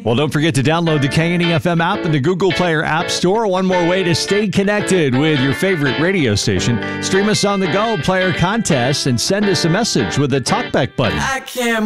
Well, don't forget to download the KNEFM app in the Google Play or App Store. One more way to stay connected with your favorite radio station. Stream us on the go, play our contests, and send us a message with the talkback button. I can't